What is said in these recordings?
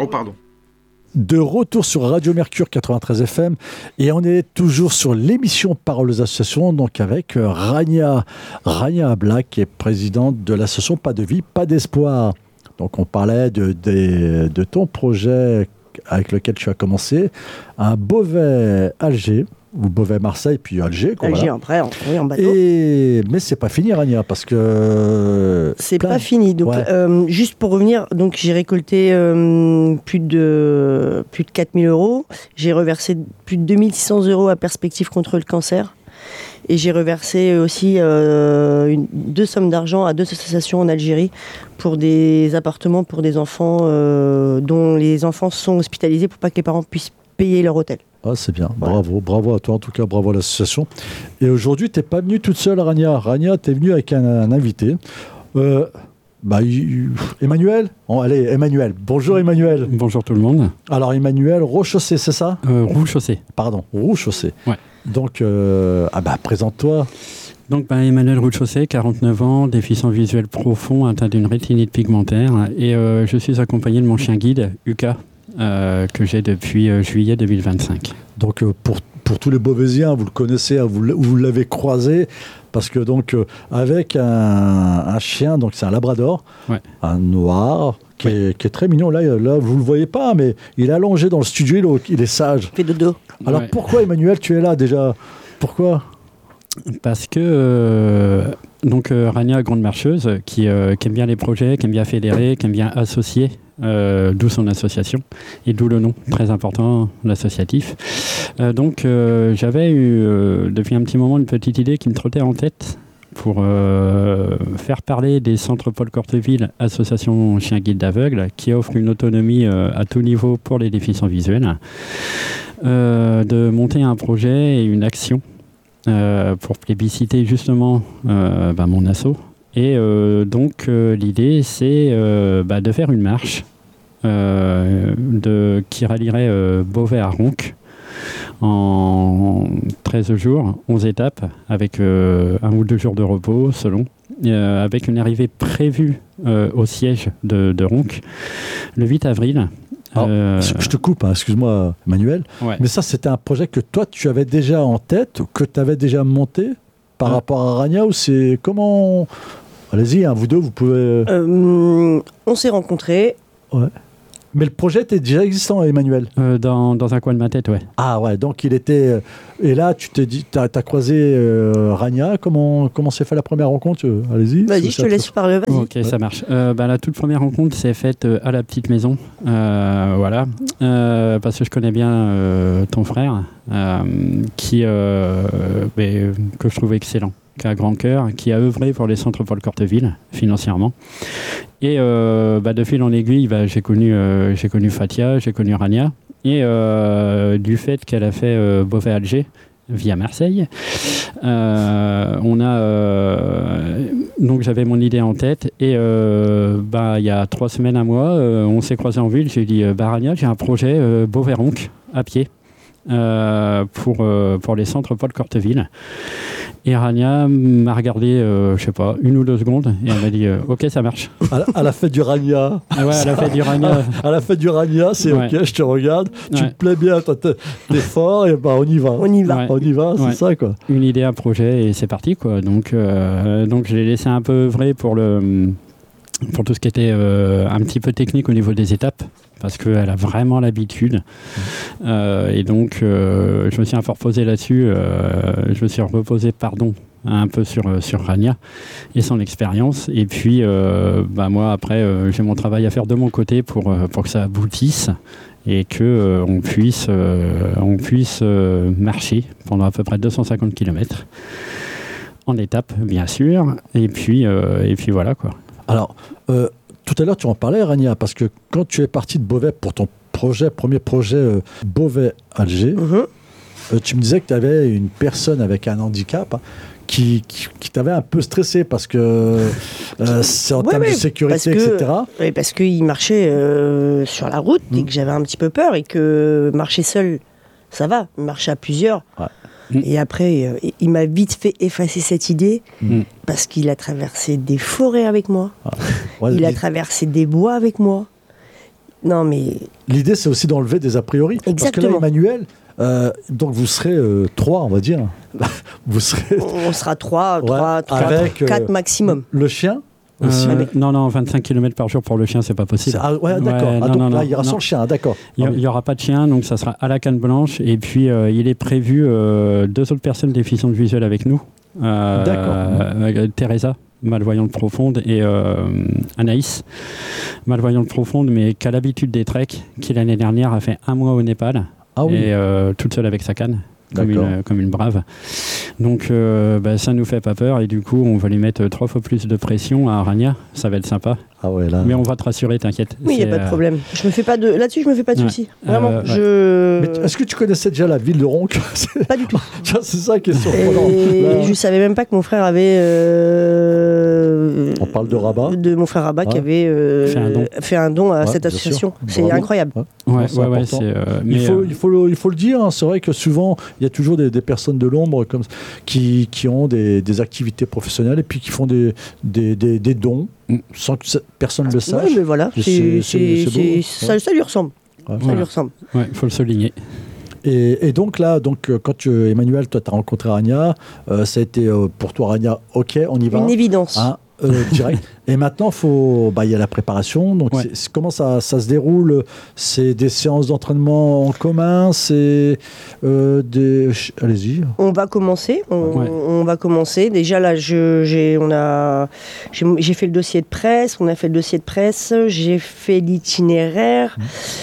Oh, pardon. De retour sur Radio Mercure 93 FM et on est toujours sur l'émission Paroles aux associations, donc avec Rania Abla, qui est présidente de l'association Pas de vie, pas d'espoir. Donc on parlait de ton projet avec lequel tu as commencé, un Beauvais-Alger, ou Beauvais-Marseille, puis Alger. Alger après, oui, en bateau. Mais c'est pas fini, Rania, parce que... C'est pas fini. Donc, juste pour revenir, donc, j'ai récolté plus de 4 000 euros. J'ai reversé plus de 2 600 euros à Perspective contre le cancer. Et j'ai reversé aussi 2 sommes d'argent à 2 associations en Algérie pour des appartements pour des enfants dont les enfants sont hospitalisés pour pas que les parents puissent payer leur hôtel. Ah, c'est bien, bravo à toi, en tout cas bravo à l'association. Et aujourd'hui, tu n'es pas venue toute seule, Rania. Rania, tu es venue avec un invité. Emmanuel. Allez, Emmanuel. Bonjour Emmanuel. Bonjour tout le monde. Alors Emmanuel Roux-Chaussé, c'est ça? Roux-Chaussé. Pardon, Roux-Chaussé. Ouais. Donc, présente-toi. Donc, Emmanuel Roux-Chaussé, 49 ans, déficient visuel profond, atteint d'une rétinite pigmentaire. Et je suis accompagné de mon chien guide, Uka, que j'ai depuis juillet 2025. Donc, pour tous les Beauvaisiens, vous le connaissez, vous l'avez croisé, parce que donc, avec un chien, donc c'est un labrador, un noir, qui est très mignon. Là, vous ne le voyez pas, mais il est allongé dans le studio, il est sage. Il fait dodo. Alors, pourquoi, Emmanuel, tu es là déjà? Pourquoi? Parce que Rania, grande marcheuse, qui aime bien les projets, qui aime bien fédérer, qui aime bien associer, d'où son association, et d'où le nom très important, l'associatif. J'avais eu depuis un petit moment une petite idée qui me trottait en tête pour faire parler des centres Paul Corteville, association chien guide d'aveugles, qui offre une autonomie à tout niveau pour les déficients visuels, de monter un projet et une action pour plébisciter justement mon asso. Et l'idée, c'est de faire une marche qui rallierait Beauvais à Ronques en 13 jours, 11 étapes, avec 1 ou 2 jours de repos selon, avec une arrivée prévue au siège de Ronques le 8 avril. Alors, je te coupe, excuse-moi Emmanuel, mais ça c'était un projet que toi tu avais déjà en tête, que tu avais déjà monté par rapport à Rania, ou c'est comment... Allez-y, vous deux, vous pouvez... On s'est rencontrés. Ouais. Mais le projet était déjà existant, Emmanuel? Dans un coin de ma tête, ouais. Ah ouais, donc il était... Et là, tu t'es dit, t'as croisé Rania, comment s'est fait la première rencontre? Allez-y. Vas-y, je te laisse parler, vas-y. Ok, ça marche. La toute première rencontre s'est faite à la petite maison, parce que je connais bien ton frère, que je trouve excellent, qui a un grand cœur, qui a œuvré pour les centres Paul Corteville, financièrement. Et de fil en aiguille, j'ai connu Fatia, j'ai connu Rania. Et du fait qu'elle a fait Beauvais-Alger via Marseille, donc j'avais mon idée en tête. Et il y a 3 semaines, un mois, on s'est croisés en ville. J'ai dit, Rania, j'ai un projet Beauvais-Ronques à pied. Pour les centres Paul Corteville. Et Rania m'a regardé, 1 ou 2 secondes, et elle m'a dit ok, ça marche. À la fête du Rania. À la fête du Rania. À la fête du Rania, c'est ok, je te regarde, tu te plais bien, toi t'es fort, et on y va. On y va, c'est ça quoi. Une idée, un projet, et c'est parti quoi. Donc je l'ai laissé un peu œuvrer pour tout ce qui était un petit peu technique au niveau des étapes, parce qu'elle a vraiment l'habitude. Et donc, je me suis un peu reposé là-dessus. Je me suis reposé, un peu sur Rania et son expérience. Et puis, moi, après, j'ai mon travail à faire de mon côté pour que ça aboutisse et qu'on puisse marcher pendant à peu près 250 km en étapes, bien sûr. Et puis voilà, quoi. Alors, tout à l'heure, tu en parlais, Rania, parce que quand tu es parti de Beauvais pour ton premier projet Beauvais-Alger, tu me disais que tu avais une personne avec un handicap qui t'avait un peu stressé parce que c'est en termes de sécurité, etc. Oui, parce qu'il marchait sur la route et que j'avais un petit peu peur, et que marcher seul, ça va, marcher à plusieurs... Ouais. Et après, il m'a vite fait effacer cette idée parce qu'il a traversé des forêts avec moi, il a traversé des bois avec moi. Non, mais... L'idée, c'est aussi d'enlever des a priori. Exactement. Parce que là, Emmanuel, donc vous serez 3, on va dire. Vous serez... On sera 3, avec 4 maximum. Le chien aussi. Non, 25 km par jour pour le chien, c'est pas possible. Ouais, d'accord. Donc là, il y aura sans le chien, d'accord. Il n'y aura pas de chien, donc ça sera à la canne blanche. Et puis, il est prévu 2 autres personnes déficientes visuelles avec nous. D'accord. Teresa, malvoyante profonde, et Anaïs, malvoyante profonde, mais qui a l'habitude des treks, qui l'année dernière a fait 1 mois au Népal, et toute seule avec sa canne. Comme une brave. Donc ça nous fait pas peur et du coup on va lui mettre 3 fois plus de pression à Rania, ça va être sympa. Ah ouais, là. Mais on va te rassurer, t'inquiète. Oui, il n'y a pas de problème. Là-dessus, je me fais pas de soucis. Vraiment. Mais est-ce que tu connaissais déjà la ville de Ronques? Pas du tout. C'est ça qui est surprenant. Je savais même pas que mon frère avait... On parle de Rabat. De mon frère Rabat qui avait fait un don à cette association. C'est incroyable. Ouais, il faut le dire, hein. C'est vrai que souvent, il y a toujours des personnes de l'ombre qui ont des activités professionnelles et puis qui font des dons sans que personne ne le sache. Oui, mais voilà, c'est beau. Ça lui ressemble. Ça lui ressemble. Ouais, il faut le souligner. Et donc là, quand Emmanuel, toi, tu as rencontré Rania, ça a été pour toi, Rania, ok, on y va. Une évidence. Hein, direct. Et maintenant, il y a la préparation. Donc, comment ça se déroule? C'est des séances d'entraînement en commun? C'est allez-y. On va commencer. On va commencer. Déjà là, j'ai fait le dossier de presse. On a fait le dossier de presse. J'ai fait l'itinéraire.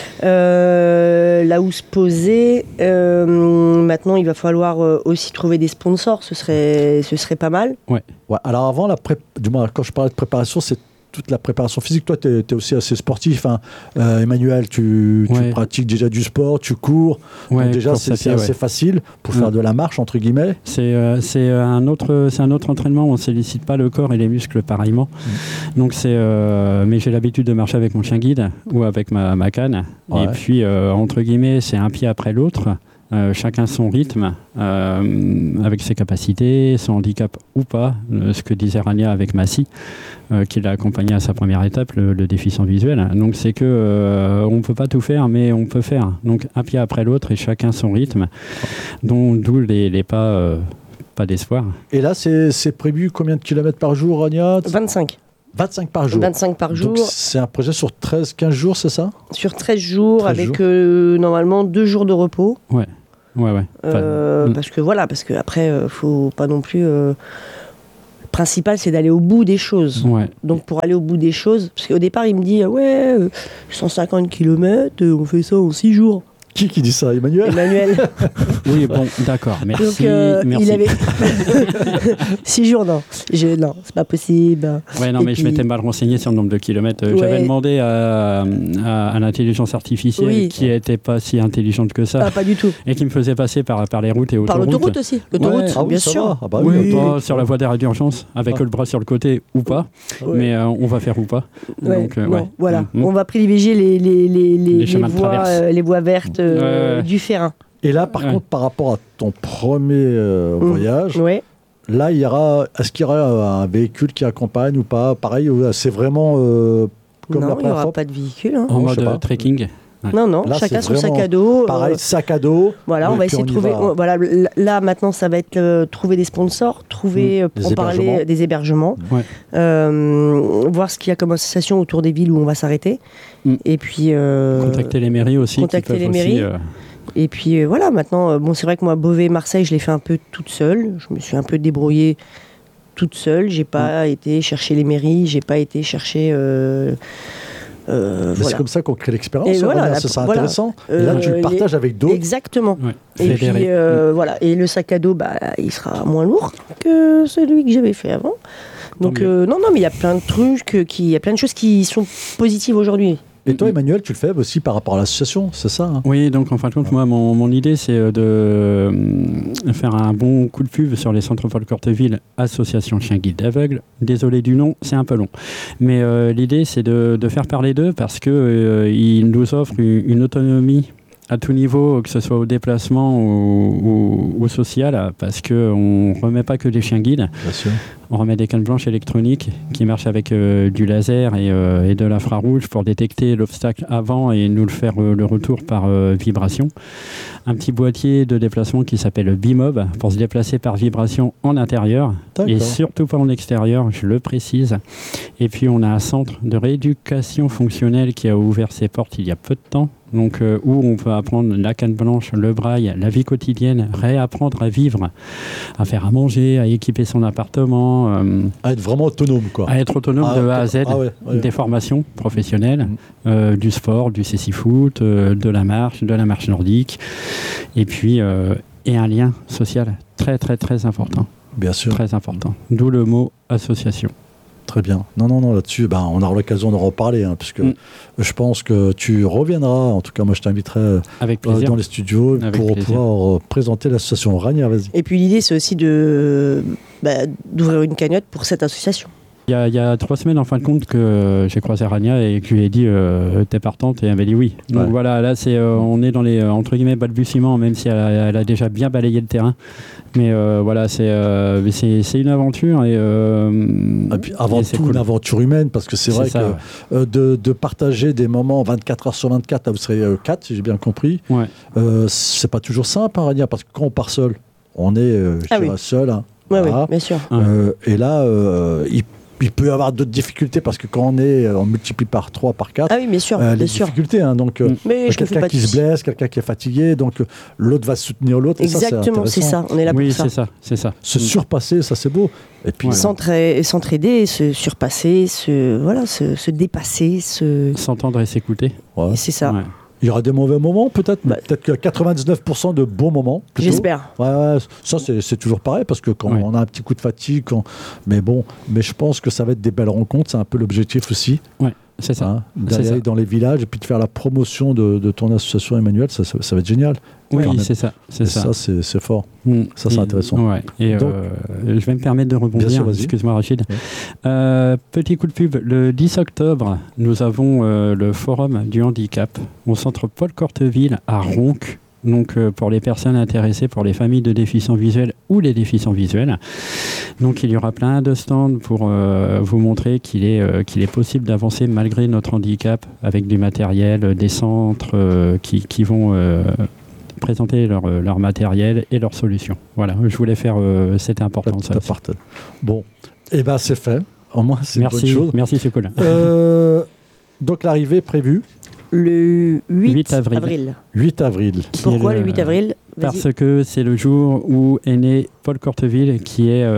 Là où se poser. Maintenant, il va falloir aussi trouver des sponsors. Ce serait pas mal. Ouais. Alors avant, du moins, quand je parlais de préparation, c'est toute la préparation physique. Toi, tu es aussi assez sportif. Hein. Emmanuel, tu pratiques déjà du sport, tu cours. Donc déjà, c'est assez facile pour faire de la marche, entre guillemets. C'est un autre entraînement où on ne sollicite pas le corps et les muscles pareillement. Donc mais j'ai l'habitude de marcher avec mon chien guide ou avec ma canne. Ouais. Et puis, entre guillemets, c'est un pied après l'autre. Chacun son rythme, avec ses capacités, son handicap ou pas, ce que disait Rania avec Massy, qui l'a accompagné à sa première étape, le déficient visuel. Donc c'est que on ne peut pas tout faire, mais on peut faire. Donc un pied après l'autre et chacun son rythme, d'où les pas d'espoir. Et là, c'est prévu combien de kilomètres par jour, Rania? 25. 25 par jour. 25 par jour. Donc c'est un projet sur 13-15 jours, c'est ça? Sur 13 jours, avec normalement 2 jours de repos. Ouais. Parce que après, faut pas non plus. Le principal, c'est d'aller au bout des choses. Ouais. Donc pour aller au bout des choses, parce qu'au départ, il me dit 150 km, on fait ça en 6 jours. Qui dit ça, Emmanuel? Oui, bon, d'accord, merci. Donc, il avait 6 jours, non, c'est pas possible. Ouais, non, mais je m'étais mal renseigné sur le nombre de kilomètres. J'avais demandé à l'intelligence artificielle qui n'était pas si intelligente que ça. Ah, pas du tout. Et qui me faisait passer par les routes et autoroutes. Par l'autoroute aussi. L'autoroute, bien sûr. Pas sur la voie d'arrêt d'urgence, avec le bras sur le côté ou pas. Mais on va faire ou pas. Donc, voilà. On va privilégier les voies vertes. Du Férin. Et là, par contre, par rapport à ton premier voyage, là, est-ce qu'il y aura un véhicule qui accompagne ou pas? Pareil, c'est vraiment comme la première fois. Non, il n'y aura pas de véhicule. Hein. En mode trekking. Non, là, chacun son sac à dos. Pareil, sac à dos. Voilà, on va essayer de trouver. Là, maintenant, ça va être trouver des sponsors, on parlait des hébergements, voir ce qu'il y a comme association autour des villes où on va s'arrêter. Et puis. Contacter les mairies aussi. Contacter les mairies. Et puis voilà, maintenant, c'est vrai que moi, Beauvais-Marseille, je l'ai fait un peu toute seule. Je me suis un peu débrouillée toute seule. J'ai pas été chercher les mairies, j'ai pas été chercher. C'est comme ça qu'on crée l'expérience. C'est intéressant. Et là, tu le partages avec d'autres. Exactement. Et puis et le sac à dos, il sera moins lourd que celui que j'avais fait avant. Donc non, mais il y a plein de trucs, il y a plein de choses qui sont positives aujourd'hui. Et toi, Emmanuel, tu le fais aussi par rapport à l'association, c'est ça, hein? Oui, donc en fin de compte, moi, mon idée, c'est de faire un bon coup de pub sur les centres Paul Courteville, association chien guide aveugle. Désolé du nom, c'est un peu long. Mais l'idée, c'est de faire parler d'eux parce qu'ils nous offrent une autonomie à tout niveau, que ce soit au déplacement ou au social, parce qu'on ne remet pas que des chiens guides. Bien sûr. On remet des cannes blanches électroniques qui marchent avec du laser et de l'infrarouge pour détecter l'obstacle avant et nous le faire le retour par vibration. Un petit boîtier de déplacement qui s'appelle Bimob pour se déplacer par vibration en intérieur et surtout pas en extérieur, je le précise. Et puis on a un centre de rééducation fonctionnelle qui a ouvert ses portes il y a peu de temps. Donc, où on peut apprendre la canne blanche, le braille, la vie quotidienne, réapprendre à vivre, à faire à manger, à équiper son appartement. À être vraiment autonome, quoi. À être autonome de A à Z, des formations professionnelles, du sport, du cécifoot, de la marche nordique, et puis et un lien social très très très important. Bien sûr. Très important. D'où le mot association. Très bien. Non, là-dessus, on aura l'occasion d'en reparler, puisque je pense que tu reviendras. En tout cas, moi, je t'inviterai dans les studios pour pouvoir présenter l'association. Rania, vas-y. Et puis l'idée, c'est aussi d'ouvrir une cagnotte pour cette association. Il y a 3 semaines, en fin de compte, que j'ai croisé Rania et que je lui ai dit t'es partante, et elle m'a dit oui. Donc voilà, là, on est dans les entre guillemets balbutiements, même si elle a déjà bien balayé le terrain. Mais voilà, c'est une aventure. Et puis avant tout, cool. Une aventure humaine, parce que c'est vrai que de partager des moments 24 heures sur 24, là, vous serez 4, si j'ai bien compris. Ouais. C'est pas toujours simple, Rania, parce que quand on part seul, on est seul. Oui, bien sûr. Et là, il peut y avoir d'autres difficultés parce que quand on multiplie par 3, par 4, bien sûr, les difficultés. Donc, quelqu'un qui se blesse, quelqu'un qui est fatigué, donc l'autre va soutenir l'autre. Exactement, c'est ça. On est là pour ça. C'est ça. Se surpasser, ça c'est beau. Et puis s'entraider, se surpasser, se dépasser, s'entendre et s'écouter. Ouais. C'est ça. Ouais. Il y aura des mauvais moments, peut-être, peut-être que 99% de bons moments. Plutôt. J'espère. Ouais, ça, c'est toujours pareil, parce que quand on a un petit coup de fatigue, mais je pense que ça va être des belles rencontres, c'est un peu l'objectif aussi. Ouais, c'est ça. D'aller dans les villages et puis de faire la promotion de ton association, Emmanuel, ça va être génial. Oui, c'est ça. Ça, c'est fort. Ça, c'est intéressant. Ouais. Et donc, je vais me permettre de rebondir. Excuse-moi, Rachid. Petit coup de pub. Le 10 octobre, nous avons le Forum du handicap au centre Paul Corteville à Ronques. Donc, pour les personnes intéressées, pour les familles de déficients visuels ou les déficients visuels. Donc, il y aura plein de stands pour vous montrer qu'il est possible d'avancer malgré notre handicap avec du matériel, des centres qui vont présenter leur matériel et leurs solutions. Voilà, je voulais faire, c'était important ça. Bon, c'est fait. Au moins, c'est une bonne chose. Merci, c'est cool. Donc, l'arrivée est prévue le 8 avril. 8 avril. Pourquoi le 8 avril ? Parce que c'est le jour où est né Paul Corteville, qui est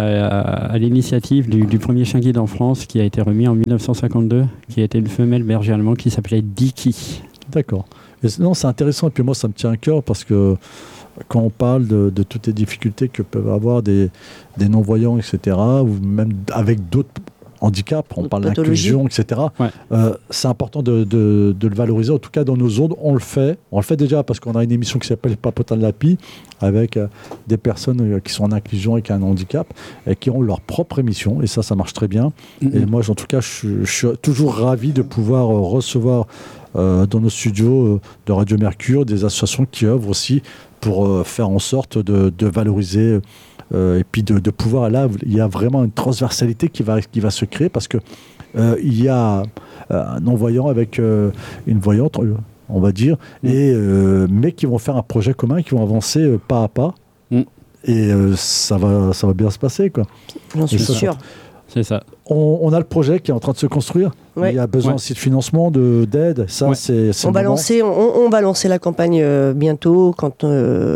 à l'initiative du premier chien guide en France, qui a été remis en 1952, qui était une femelle berger allemand qui s'appelait Dicky. D'accord. Non, c'est intéressant, et puis moi ça me tient à cœur parce que quand on parle de toutes les difficultés que peuvent avoir des non-voyants, etc., ou même avec d'autres handicaps, on parle d'inclusion, etc., c'est important de le valoriser, en tout cas dans nos zones, on le fait déjà parce qu'on a une émission qui s'appelle Papotin de Lapi, avec des personnes qui sont en inclusion et qui ont un handicap, et qui ont leur propre émission, et ça marche très bien. Et moi, en tout cas, je suis toujours ravi de pouvoir recevoir dans nos studios de Radio Mercure des associations qui œuvrent aussi pour faire en sorte de valoriser et puis de pouvoir, là il y a vraiment une transversalité qui va se créer, parce que il y a un non-voyant avec une voyante, on va dire, mais qui vont faire un projet commun, qui vont avancer pas à pas, et ça va bien se passer, quoi. J'en suis sûr. C'est ça. On a le projet qui est en train de se construire. Ouais. Il y a besoin aussi de financement, d'aide. Ça, c'est on va lancer la campagne bientôt, quand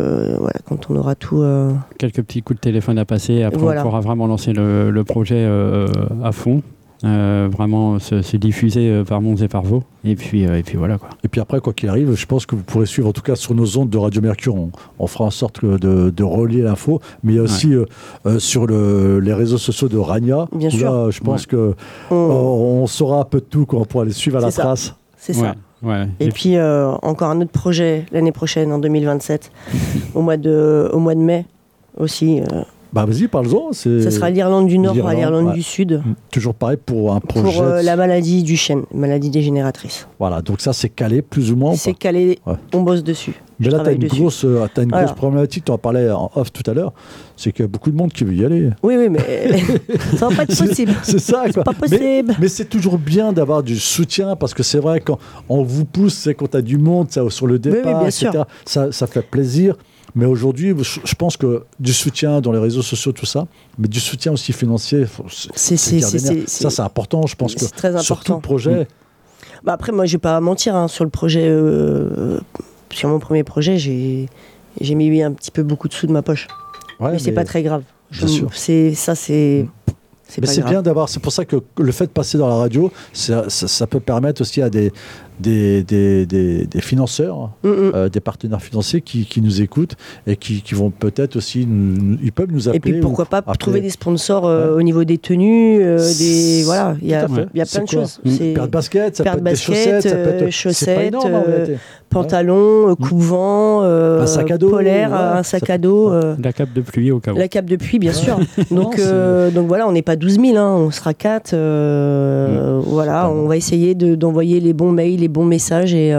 on aura tout. Quelques petits coups de téléphone à passer. Après, on pourra vraiment lancer le projet à fond. Vraiment se diffuser par Mons et par Vaux, et puis voilà, quoi. Et puis après, quoi qu'il arrive, je pense que vous pourrez suivre, en tout cas sur nos ondes de Radio Mercure, on fera en sorte de relier l'info, mais il y a aussi sur les réseaux sociaux de Rania. Bien sûr. Là, je pense que on saura un peu de tout, quoi. On pourra les suivre à la trace. C'est ça. Ouais. Et puis encore un autre projet l'année prochaine, en 2027, au mois de mai aussi. Bah vas-y, parle-en. Ça sera l'Irlande du Nord à l'Irlande du Sud. Toujours pareil pour un projet. Pour la maladie du chêne, maladie dégénératrice. Voilà, donc ça c'est calé plus ou moins. C'est calé, on bosse dessus. Mais là, tu as une grosse problématique, tu en parlais en off tout à l'heure, c'est qu'il y a beaucoup de monde qui veut y aller. Oui, mais ça va pas être possible. C'est ça, quoi. C'est pas possible. Mais c'est toujours bien d'avoir du soutien, parce que c'est vrai, quand on vous pousse, c'est quand tu as du monde ça, sur le départ, etc., ça fait plaisir. Mais aujourd'hui, je pense que du soutien dans les réseaux sociaux, tout ça, mais du soutien aussi financier, ça c'est important, je pense que très important. Sur tout le projet. Bah après, moi, je vais pas mentir, sur le projet... Sur mon premier projet, j'ai mis un petit peu beaucoup de sous de ma poche. Ouais, mais c'est pas très grave. Mais c'est bien d'avoir. C'est pour ça que le fait de passer dans la radio, ça peut permettre aussi à des financeurs, des partenaires financiers qui nous écoutent et qui vont peut-être aussi, ils peuvent nous appeler. Et puis pourquoi pas trouver des sponsors au niveau des tenues, voilà, il y a plein de choses. Paire de baskets, ça peut être des chaussettes, chaussettes, pas énorme, en réalité. Pantalon, coupe-vent, un sac à dos, polaire, un sac à dos. La cape de pluie au cas où. La cape de pluie, bien sûr. donc voilà, on n'est pas 12 000, on sera 4. Voilà, on va essayer d'envoyer les bons mails, les bons messages et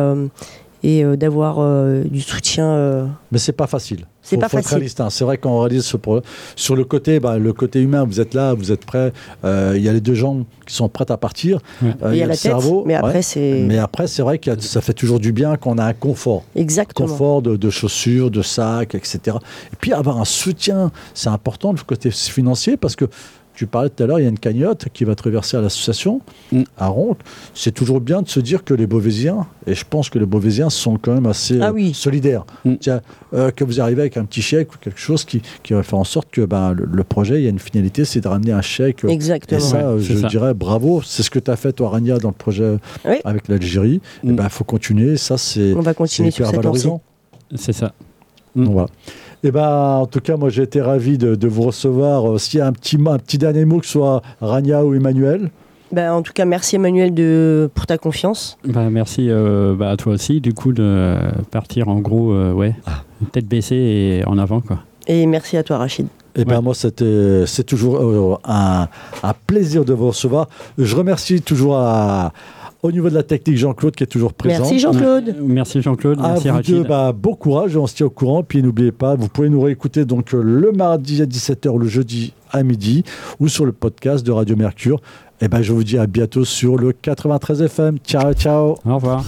d'avoir du soutien. Mais c'est pas facile. C'est pas facile. Réaliste, hein. C'est vrai qu'on réalise ce problème. Sur le côté humain, vous êtes là, vous êtes prêts. Il y a les deux jambes qui sont prêtes à partir. Il y a la le tête, cerveau. Mais après, c'est vrai que ça fait toujours du bien qu'on a un confort. Exactement. Confort de chaussures, de sacs, etc. Et puis avoir un soutien, c'est important le côté financier parce que tu parlais tout à l'heure, il y a une cagnotte qui va traverser à l'association, à Ronc. C'est toujours bien de se dire que les Beauvaisiens, et je pense que les Beauvaisiens sont quand même assez solidaires. Que vous arrivez avec un petit chèque ou quelque chose qui va faire en sorte que le projet, il y a une finalité, c'est de ramener un chèque. Exactement. Et ça, je dirais bravo. C'est ce que tu as fait, toi, Rania, dans le projet avec l'Algérie. Il faut continuer. Ça, on va continuer sur cette lancée. C'est ça. Donc, voilà. En tout cas, moi j'ai été ravi de vous recevoir. S'il y a un petit dernier mot, que ce soit Rania ou Emmanuel. En tout cas, merci Emmanuel pour ta confiance. Merci à toi aussi, du coup, de partir en gros, tête baissée et en avant, quoi. Et merci à toi, Rachid. Moi, c'est toujours un plaisir de vous recevoir. Je remercie toujours au niveau de la technique, Jean-Claude qui est toujours présent. Merci Jean-Claude. Merci Jean-Claude. Merci Rachid. Bon courage, on se tient au courant. Puis n'oubliez pas, vous pouvez nous réécouter donc le mardi à 17h, le jeudi à midi, ou sur le podcast de Radio Mercure. Je vous dis à bientôt sur le 93 FM. Ciao, ciao. Au revoir.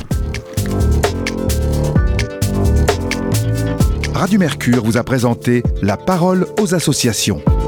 Radio Mercure vous a présenté La parole aux associations.